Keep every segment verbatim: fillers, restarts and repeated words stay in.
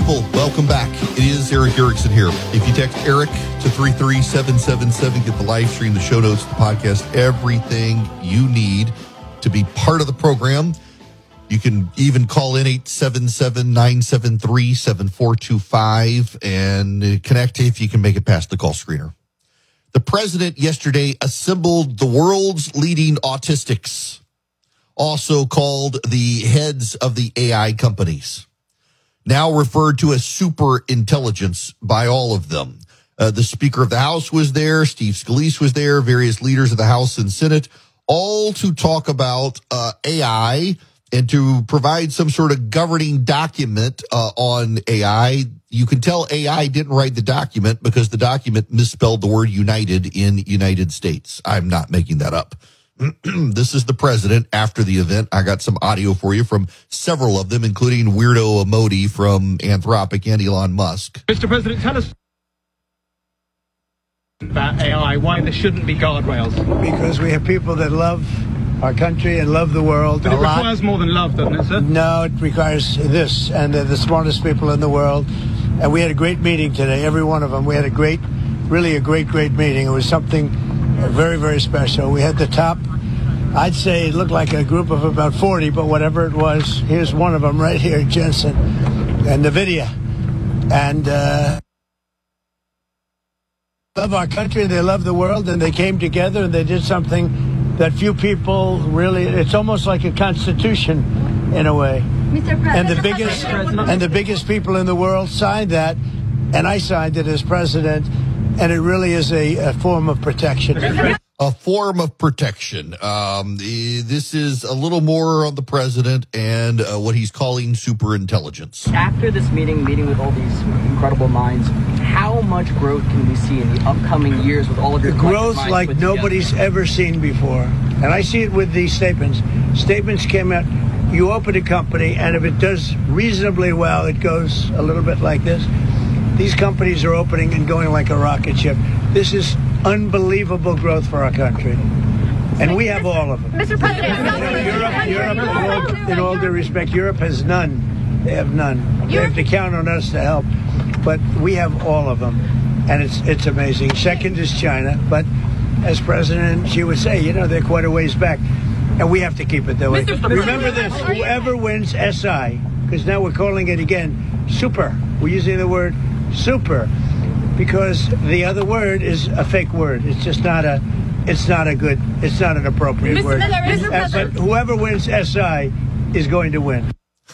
people, welcome back. It is Erick Erickson here. If you text Eric to three three seven seven seven, get the live stream, the show notes, the podcast, everything you need to be part of the program. You can even call in eight seven seven, nine seven three, seven four two five and connect if you can make it past the call screener. The president yesterday assembled the world's leading autistics, also called the heads of the A I companies, now referred to as super intelligence by all of them. Uh, the Speaker of the House was there, Steve Scalise was there, various leaders of the House and Senate, all to talk about uh, A I and to provide some sort of governing document uh, on A I. You can tell A I didn't write the document because the document misspelled the word united in United States. I'm not making that up. This is the president after the event. I got some audio for you from several of them, including Weirdo Emoti from Anthropic and Elon Musk. Mister President, tell us about A I, why there shouldn't be guardrails. Because we have people that love our country and love the world But a it lot. requires more than love, doesn't it, sir? No, it requires this, and they're the smartest people in the world. And we had a great meeting today, every one of them. We had a great, really a great, great meeting. It was something very, very special. We had the top, I'd say it looked like a group of about forty, but whatever it was, here's one of them right here, Jensen, and NVIDIA. And uh, they love our country, they love the world, and they came together and they did something that few people really, it's almost like a constitution in a way. Mister President, And the biggest and the biggest people in the world signed that, and I signed it as president, and it really is a, a form of protection. A form of protection. Um, this is a little more on the president and uh, what he's calling super intelligence. After this meeting, meeting with all these incredible minds, how much growth can we see in the upcoming years with all of your The growth like nobody's together? ever seen before. And I see it with these statements. Statements came out, you open a company, and if it does reasonably well, it goes a little bit like this. These companies are opening and going like a rocket ship. This is unbelievable growth for our country. And we have all of them. Mister President, You know, Europe, Europe in, all, in all due respect, Europe has none. They have none. They have to count on us to help. But we have all of them. And it's it's amazing. Second is China. But as president, she would say, you know, they're quite a ways back. And we have to keep it that way. Remember this, whoever wins S I, because now we're calling it again super. We're using the word super because the other word is a fake word. It's just not a, it's not a good, it's not an appropriate Mister word. Mister Uh, but whoever wins S I is going to win.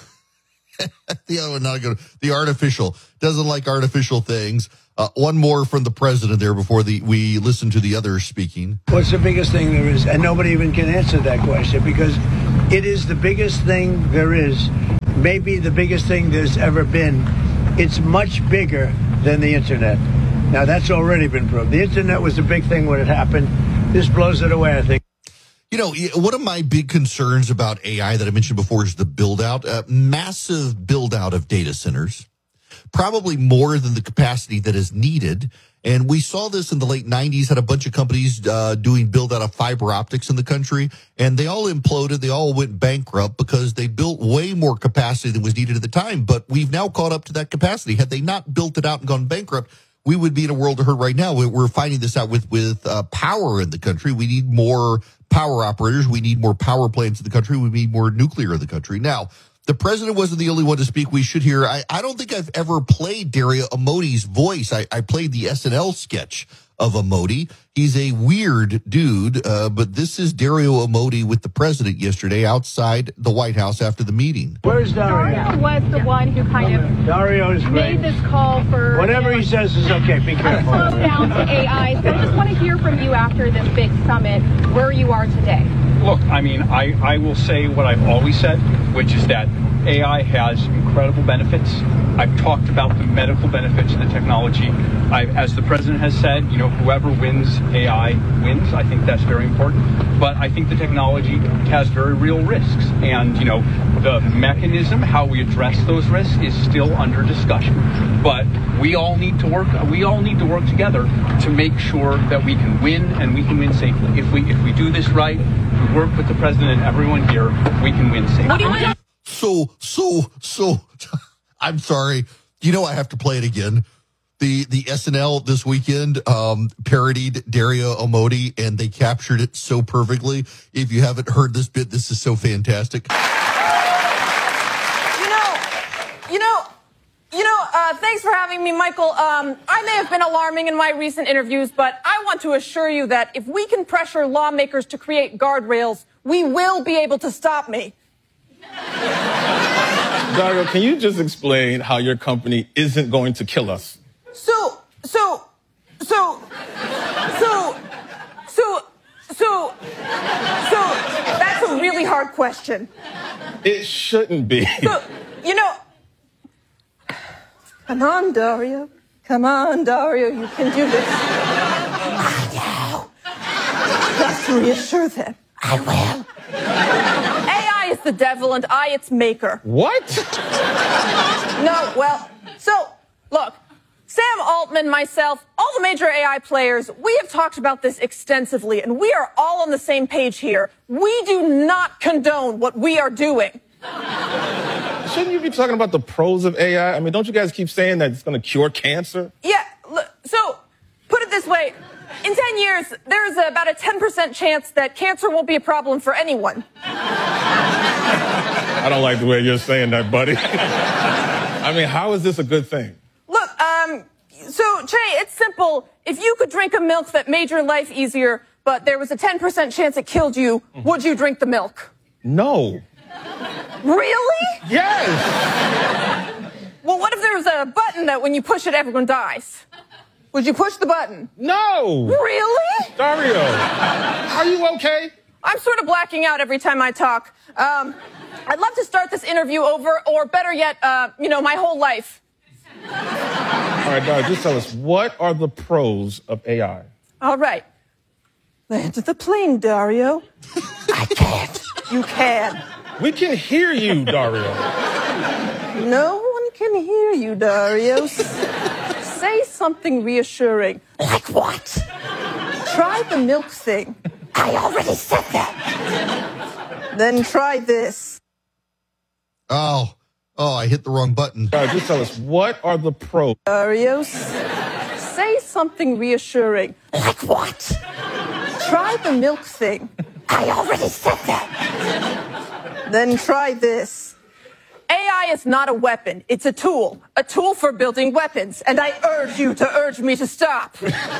The other one, not good. The artificial. Doesn't like artificial things. Uh, one more from the president there before the we listen to the others speaking. What's the biggest thing there is? And nobody even can answer that question because it is the biggest thing there is. Maybe the biggest thing there's ever been. It's much bigger than the internet. Now, that's already been proved. The internet was a big thing when it happened. This blows it away, I think. You know, one of my big concerns about A I that I mentioned before is the build out, uh, massive build out of data centers, probably more than the capacity that is needed. And we saw this in the late nineties, had a bunch of companies uh, doing build out of fiber optics in the country, and they all imploded. They all went bankrupt because they built way more capacity than was needed at the time. But we've now caught up to that capacity. Had they not built it out and gone bankrupt, we would be in a world of hurt right now. We're finding this out with, with uh, power in the country. We need more power operators. We need more power plants in the country. We need more nuclear in the country. Now, the president wasn't the only one to speak. We should hear. I, I don't think I've ever played Dario Emoti's voice. I, I played the S N L sketch of Emoti. He's a weird dude, uh, but this is Dario Emoti with the president yesterday outside the White House after the meeting. Where's Dario? Dario was the one who kind of Dario is great. made this call for Whatever you know, he says is okay. Be a careful. slow down to A I. So I just want to hear from you after this big summit where you are today. Look, I mean, I, I will say what I've always said, which is that A I has incredible benefits. I've talked about the medical benefits of the technology. I, as the president has said, you know, whoever wins A I wins. I think that's very important. But I think the technology has very real risks. And, you know, the mechanism, how we address those risks is still under discussion. But we all need to work, we all need to work together to make sure that we can win and we can win safely. If we, if we do this right, we work with the president and everyone here, we can win safely. So, so, so, I'm sorry. You know, I have to play it again. The the S N L this weekend um, parodied Dario Amodei, and they captured it so perfectly. If you haven't heard this bit, this is so fantastic. You know, you know, you know, uh, thanks for having me, Michael. Um, I may have been alarming in my recent interviews, but I want to assure you that if we can pressure lawmakers to create guardrails, we will be able to stop me. Dario, can you just explain how your company isn't going to kill us? So, so, so, so, so, so, so, that's a really hard question. It shouldn't be. So, you know, come on, Dario. Come on, Dario, you can do this. I know. Just to reassure them, I will. A I is the devil and I its maker. What? No, well, so, look. Sam Altman, myself, all the major A I players, we have talked about this extensively, and we are all on the same page here. We do not condone what we are doing. Shouldn't you be talking about the pros of A I? I mean, don't you guys keep saying that it's going to cure cancer? Yeah, look, so, put it this way. In ten years, there's about a ten percent chance that cancer won't be a problem for anyone. I don't like the way you're saying that, buddy. I mean, how is this a good thing? Look, um, so, Che, it's simple. If you could drink a milk that made your life easier, but there was a ten percent chance it killed you, would you drink the milk? No. Really? Yes! Well, what if there was a button that when you push it, everyone dies? Would you push the button? No! Really? Dario, are you okay? I'm sort of blacking out every time I talk. Um, I'd love to start this interview over, or better yet, uh, you know, my whole life. All right, Dario, just tell us, what are the pros of A I? All right. Land the plane, Dario. I can't. You can. We can hear you, Dario. No one can hear you, Dario. Say something reassuring. Like what? Try the milk thing. I already said that. Then try this. Oh, oh, I hit the wrong button. Dario, just tell us, what are the pros? Dario, say something reassuring. Like what? Try the milk thing. I already said that. Then try this. A I is not a weapon. It's a tool. A tool for building weapons. And I urge you to urge me to stop.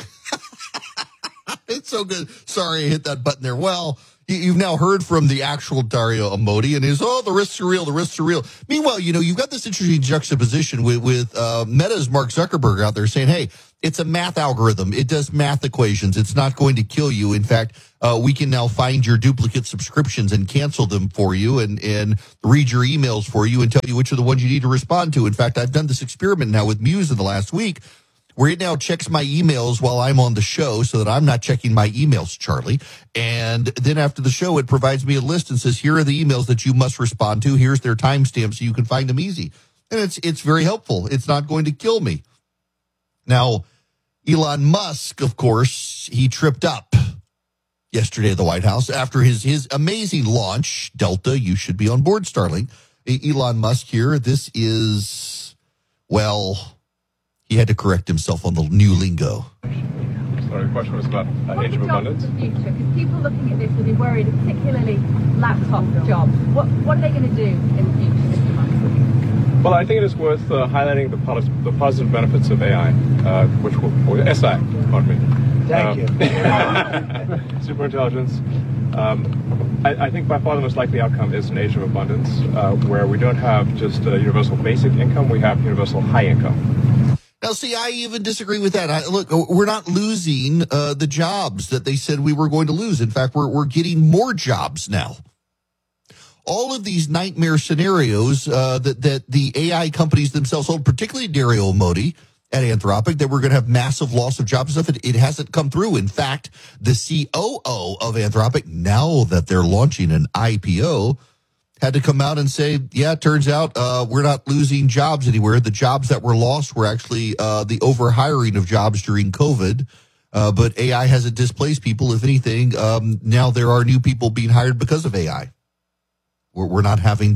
It's so good. Sorry I hit that button there. Well, you've now heard from the actual Dario Amodei, and his, oh, the risks are real, the risks are real. Meanwhile, you know, you've got this interesting juxtaposition with, with uh, Meta's Mark Zuckerberg out there saying, hey, it's a math algorithm. It does math equations. It's not going to kill you. In fact, uh, we can now find your duplicate subscriptions and cancel them for you and, and read your emails for you and tell you which are the ones you need to respond to. In fact, I've done this experiment now with Muse in the last week, where it now checks my emails while I'm on the show so that I'm not checking my emails, Charlie. And then after the show, it provides me a list and says, here are the emails that you must respond to. Here's their timestamp so you can find them easy. And it's it's very helpful. It's not going to kill me. Now, Elon Musk, of course, he tripped up yesterday at the White House after his, his amazing launch. Delta, you should be on board, Starlink. Elon Musk here, this is, well, he had to correct himself on the new lingo. Sorry, the question was about uh, age of abundance. What are the jobs of the future? Because people looking at this will be worried, particularly laptop jobs. What, what are they going to do in the future, Mister Musk? Well, I think it is worth uh, highlighting the, pos- the positive benefits of A I, uh, which will, or S I, pardon me. Thank um, you. Super intelligence. Um, I, I think by far the most likely outcome is an age of abundance, uh, where we don't have just uh, universal basic income, we have universal high income. Now, see, I even disagree with that. I, look, we're not losing uh, the jobs that they said we were going to lose. In fact, we're we're getting more jobs now. All of these nightmare scenarios uh, that that the A I companies themselves hold, particularly Dario Amodei at Anthropic, that we're going to have massive loss of jobs and stuff. It, it hasn't come through. In fact, the C O O of Anthropic, now that they're launching an I P O, had to come out and say, yeah, it turns out uh, we're not losing jobs anywhere. The jobs that were lost were actually uh, the overhiring of jobs during COVID. Uh, but A I hasn't displaced people. If anything, um, now there are new people being hired because of A I. We're, we're not having the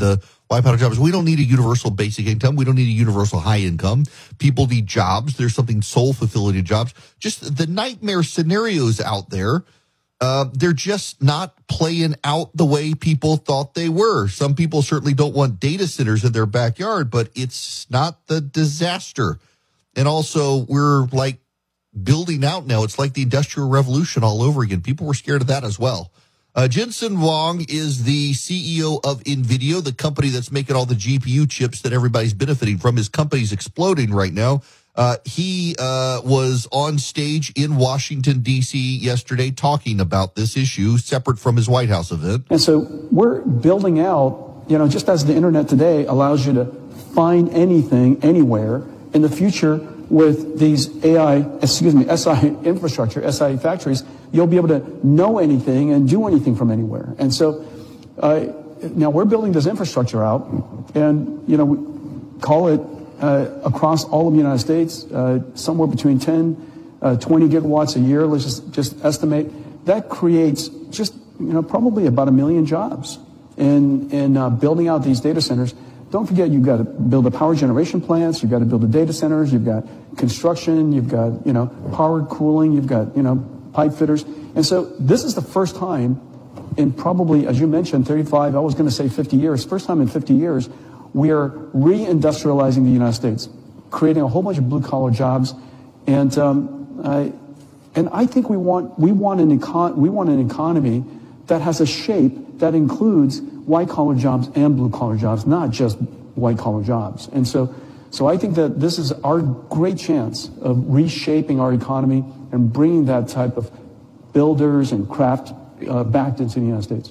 Wipe out jobs. We don't need a universal basic income. We don't need a universal high income. People need jobs. There's something soul-fulfilling in jobs. Just the nightmare scenarios out there, uh, they're just not playing out the way people thought they were. Some people certainly don't want data centers in their backyard, but it's not the disaster. And also, we're like building out now. It's like the Industrial Revolution all over again. People were scared of that as well. Uh, Jensen Huang is the C E O of NVIDIA, the company that's making all the G P U chips that everybody's benefiting from. His company's exploding right now. Uh, he uh, was on stage in Washington, D C yesterday talking about this issue, separate from his White House event. And so we're building out, you know, just as the internet today allows you to find anything, anywhere, in the future with these A I, excuse me, S I infrastructure, S I factories, you'll be able to know anything and do anything from anywhere. And so uh, now we're building this infrastructure out, and, you know, we call it uh, across all of the United States, uh, somewhere between ten, uh, twenty gigawatts a year, let's just, just estimate. That creates just, you know, probably about a million jobs in, in uh, building out these data centers. Don't forget, you've got to build the power generation plants, you've got to build the data centers, you've got construction, you've got, you know, powered cooling, you've got, you know, pipe fitters. And so this is the first time in probably, as you mentioned, thirty-five, I was going to say fifty years, first time in fifty years, we are reindustrializing the United States, creating a whole bunch of blue-collar jobs. And um, I, and I think we want, we want an econ- we want an economy that has a shape that includes white-collar jobs and blue-collar jobs, not just white-collar jobs. And so, so I think that this is our great chance of reshaping our economy and bringing that type of builders and craft uh, back into the United States.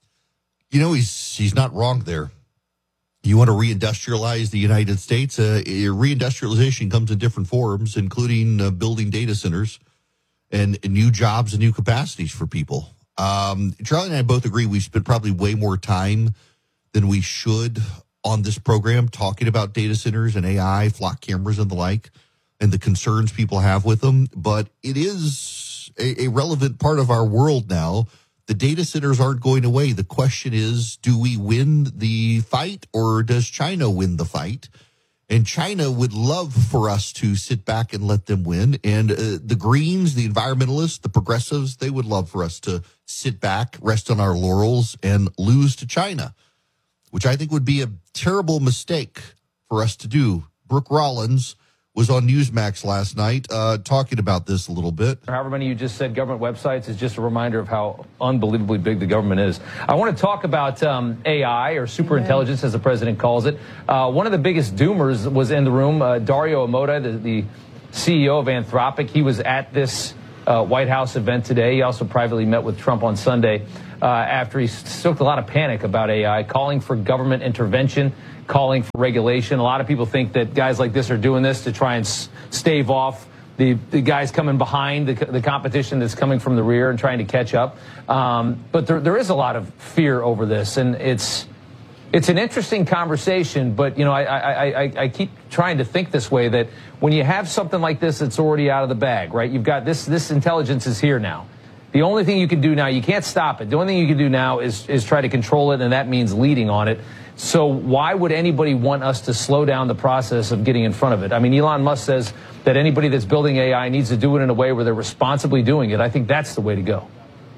You know, he's he's not wrong there. You want to reindustrialize the United States? Uh, reindustrialization comes in different forms, including uh, building data centers and, and new jobs and new capacities for people. Um, Charlie and I both agree we spend probably way more time than we should on this program talking about data centers and A I, flock cameras and the like, and the concerns people have with them. But it is a, a relevant part of our world now. The data centers aren't going away. The question is, do we win the fight, or does China win the fight? And China would love for us to sit back and let them win. And uh, the Greens, the environmentalists, the progressives, they would love for us to sit back, rest on our laurels, and lose to China, which I think would be a terrible mistake for us to do. Brooke Rollins was on Newsmax last night uh, talking about this a little bit. However many you just said government websites is just a reminder of how unbelievably big the government is. I want to talk about um, A I, or superintelligence, as the president calls it. Uh, one of the biggest doomers was in the room, uh, Dario Amodei, the, the C E O of Anthropic. He was at this uh, White House event today. He also privately met with Trump on Sunday uh, after he stoked a lot of panic about A I, calling for government intervention, calling for regulation. A lot of people think that guys like this are doing this to try and s- stave off the, the guys coming behind, the, the competition that's coming from the rear and trying to catch up. Um, but there, there is a lot of fear over this, and it's it's an interesting conversation. But, you know, I, I, I, I keep trying to think this way, that when you have something like this, it's already out of the bag, right? You've got this, this intelligence is here now. The only thing you can do now, you can't stop it. The only thing you can do now is, is try to control it, and that means leading on it. So why would anybody want us to slow down the process of getting in front of it? I mean, Elon Musk says that anybody that's building A I needs to do it in a way where they're responsibly doing it. I think that's the way to go.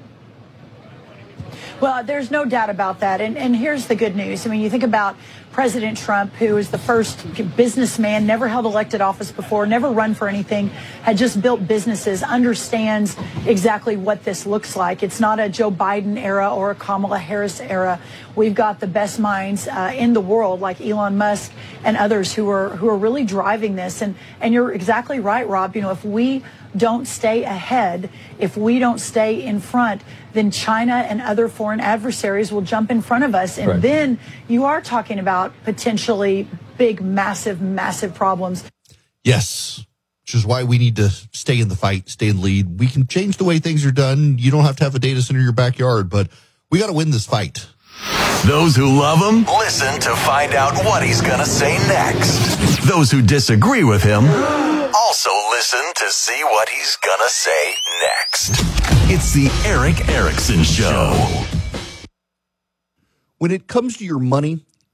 Well, there's no doubt about that. And, and here's the good news. I mean, you think about President Trump, who is the first businessman, never held elected office before, never run for anything, had just built businesses, understands exactly what this looks like. It's not a Joe Biden era or a Kamala Harris era. We've got the best minds uh, in the world, like Elon Musk and others, who are who are really driving this. And and you're exactly right, Rob. You know, if we don't stay ahead, if we don't stay in front, then China and other foreign adversaries will jump in front of us. And right. Then you are talking about potentially big, massive, massive problems. Yes, which is why we need to stay in the fight, stay in the lead. We can change the way things are done. You don't have to have a data center in your backyard, but we got to win this fight. Those who love him, listen to find out what he's going to say next. Those who disagree with him, also listen to see what he's going to say next. It's the Erick Erickson Show. When it comes to your money,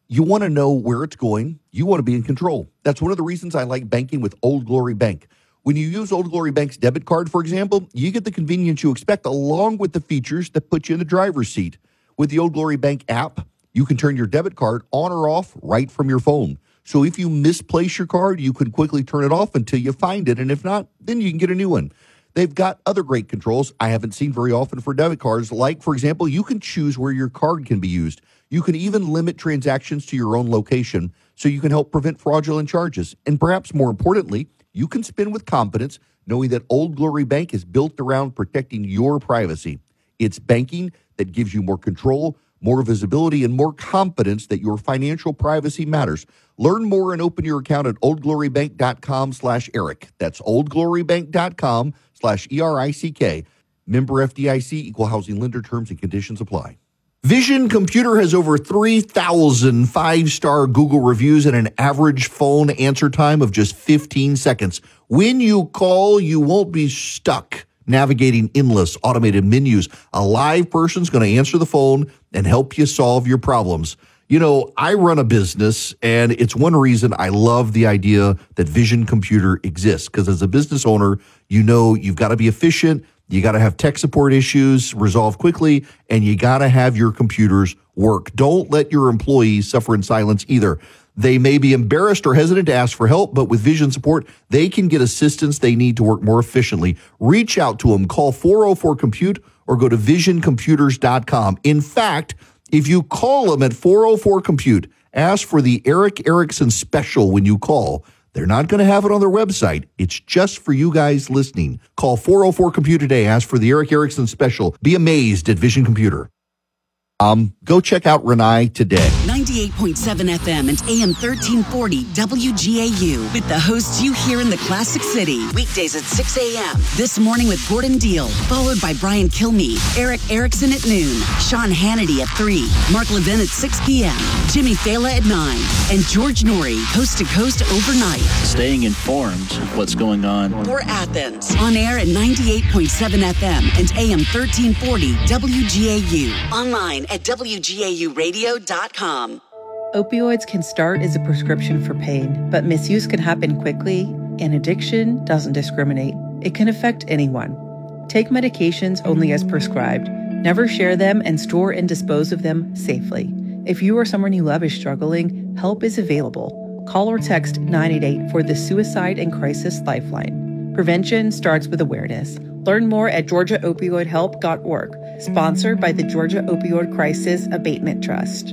You want to know where it's going. You want to be in control. That's one of the reasons I like banking with Old Glory Bank. When you use Old Glory Bank's debit card, for example, you get the convenience you expect along with the features that put you in the driver's seat. With the Old Glory Bank app, you can turn your debit card on or off right from your phone. So if you misplace your card, you can quickly turn it off until you find it. And if not, then you can get a new one. They've got other great controls I haven't seen very often for debit cards. Like, for example, you can choose where your card can be used. You can even limit transactions to your own location so you can help prevent fraudulent charges. And perhaps more importantly, you can spend with confidence knowing that Old Glory Bank is built around protecting your privacy. It's banking that gives you more control, more visibility, and more confidence that your financial privacy matters. Learn more and open your account at oldglorybank.com slash Eric. That's oldglorybank.com slash E R I C K. Member F D I C, equal housing lender, terms and conditions apply. Vision Computer has over three thousand five-star Google reviews and an average phone answer time of just fifteen seconds. When you call, you won't be stuck navigating endless automated menus. A live person's going to answer the phone and help you solve your problems. You know, I run a business, and it's one reason I love the idea that Vision Computer exists, because as a business owner, you know you've got to be efficient, you got to have tech support issues resolved quickly, and you got to have your computers work. Don't let your employees suffer in silence either. They may be embarrassed or hesitant to ask for help, but with Vision support, they can get assistance they need to work more efficiently. Reach out to them. Call four oh four compute or go to vision computers dot com. In fact, if you call them at four oh four compute, ask for the Eric Erickson special when you call. They're not going to have it on their website. It's just for you guys listening. Call four oh four compute today. Ask for the Eric Erickson special. Be amazed at Vision Computer. Um, go check out Renai today. ninety-eight point seven F M and A M thirteen forty W G A U with the hosts you hear in the Classic City. Weekdays at six a.m. This morning with Gordon Deal, followed by Brian Kilmeade, Eric Erickson at noon, Sean Hannity at three, Mark Levin at six p.m., Jimmy Fallon at nine, and George Norrie, coast to coast overnight. Staying informed of what's going on. For Athens, on air at ninety-eight point seven F M and A M thirteen forty W G A U. Online at W G A U radio dot com. Opioids can start as a prescription for pain, but misuse can happen quickly, and addiction doesn't discriminate. It can affect anyone. Take medications only as prescribed. Never share them and store and dispose of them safely. If you or someone you love is struggling, help is available. Call or text nine eight eight for the Suicide and Crisis Lifeline. Prevention starts with awareness. Learn more at georgia opioid help dot org. Sponsored by the Georgia Opioid Crisis Abatement Trust.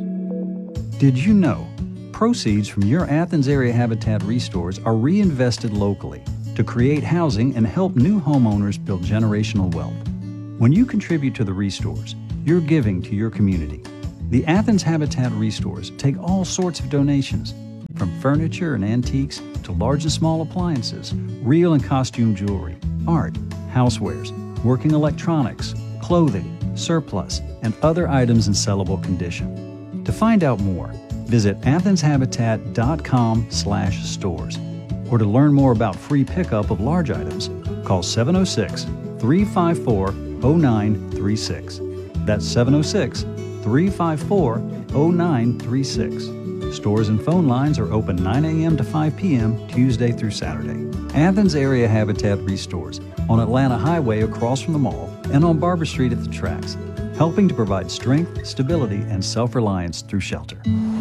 Did you know proceeds from your Athens area Habitat restores are reinvested locally to create housing and help new homeowners build generational wealth? When you contribute to the restores, you're giving to your community. The Athens Habitat restores take all sorts of donations, from furniture and antiques to large and small appliances, real and costume jewelry, art, housewares, working electronics, clothing, surplus, and other items in sellable condition. To find out more, visit athens habitat dot com slash stores. Or to learn more about free pickup of large items, call seven oh six, three five four, oh nine three six. That's seven oh six, three five four, oh nine three six. Stores and phone lines are open nine a.m. to five p.m. Tuesday through Saturday. Athens Area Habitat Restores on Atlanta Highway across from the mall and on Barber Street at the tracks, helping to provide strength, stability, and self-reliance through shelter.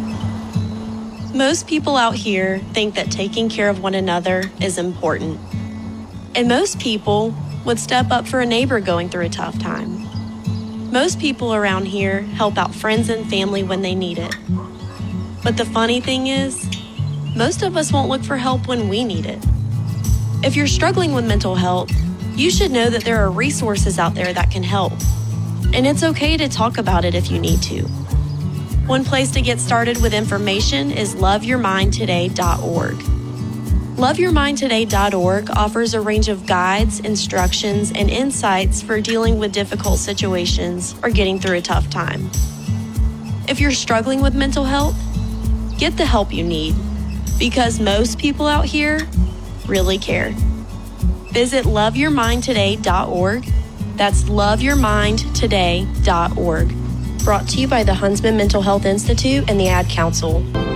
Most people out here think that taking care of one another is important. And most people would step up for a neighbor going through a tough time. Most people around here help out friends and family when they need it. But the funny thing is, most of us won't look for help when we need it. If you're struggling with mental health, you should know that there are resources out there that can help. And it's okay to talk about it if you need to. One place to get started with information is love your mind today dot org. love your mind today dot org offers a range of guides, instructions, and insights for dealing with difficult situations or getting through a tough time. If you're struggling with mental health, get the help you need, because most people out here really care. Visit love your mind today dot org. That's love your mind today dot org. Brought to you by the Huntsman Mental Health Institute and the Ad Council.